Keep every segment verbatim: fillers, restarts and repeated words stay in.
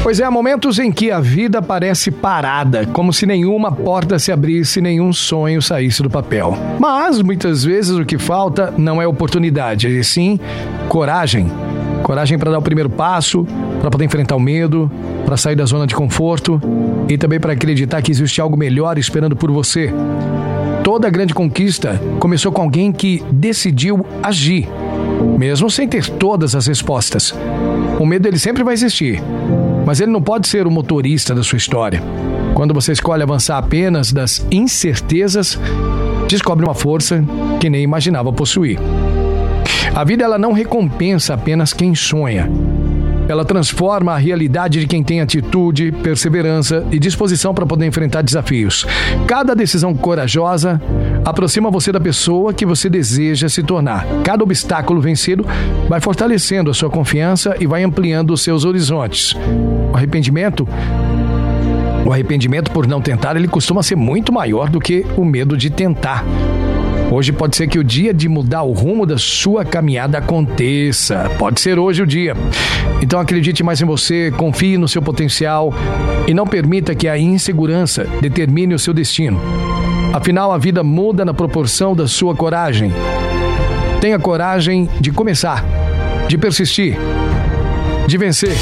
Pois é, há momentos em que a vida parece parada, como se nenhuma porta se abrisse, nenhum sonho saísse do papel. Mas, muitas vezes, o que falta não é oportunidade, e sim coragem. Coragem para dar o primeiro passo, para poder enfrentar o medo, para sair da zona de conforto e também para acreditar que existe algo melhor esperando por você. Toda grande conquista começou com alguém que decidiu agir, mesmo sem ter todas as respostas. O medo ele sempre vai existir, mas ele não pode ser o motorista da sua história. Quando você escolhe avançar apenas das incertezas, descobre uma força que nem imaginava possuir. A vida ela não recompensa apenas quem sonha. Ela transforma a realidade de quem tem atitude, perseverança e disposição para poder enfrentar desafios. Cada decisão corajosa aproxima você da pessoa que você deseja se tornar. Cada obstáculo vencido vai fortalecendo a sua confiança e vai ampliando os seus horizontes. O arrependimento, o arrependimento por não tentar, ele costuma ser muito maior do que o medo de tentar. Hoje pode ser que o dia de mudar o rumo da sua caminhada aconteça. Pode ser hoje o dia. Então acredite mais em você, confie no seu potencial e não permita que a insegurança determine o seu destino. Afinal, a vida muda na proporção da sua coragem. Tenha coragem de começar, de persistir, de vencer.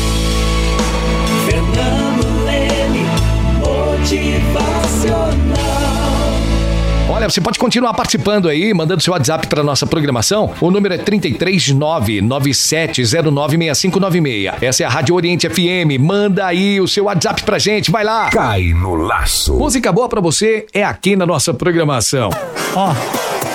Fernando Leme, motivacional. Olha, você pode continuar participando aí, mandando seu WhatsApp para nossa programação. O número é trinta e três, nove nove sete zero nove seis cinco nove seis. Essa é a Rádio Oriente F M. Manda aí o seu WhatsApp pra gente, vai lá. Cai no laço. Música boa pra você é aqui na nossa programação. Ó.